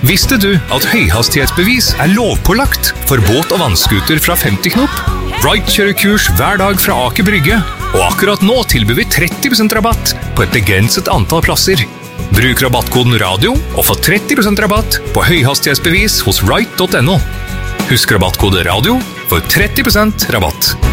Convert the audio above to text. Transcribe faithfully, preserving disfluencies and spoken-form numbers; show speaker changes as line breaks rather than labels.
Visste du at høyhastighetsbevis er lovpålagt for båt- og vannskuter fra femti knop? Wright kjører kurs hver dag fra Aker Brygge, og akkurat nå tilbyr vi tretti prosent rabatt på et begrenset antall plasser. Bruk rabattkoden radio og få tretti prosent rabatt på høyhastighetsbevis hos wright punktum no. Husk rabattkode radio for tretti prosent rabatt.